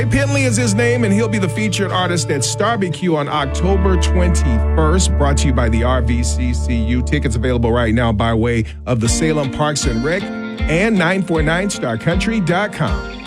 Penley is his name, and he'll be the featured artist at Starbecue on October 21st, brought to you by the RVCCU. Tickets available right now by way of the Salem Parks and Rec and 949starcountry.com.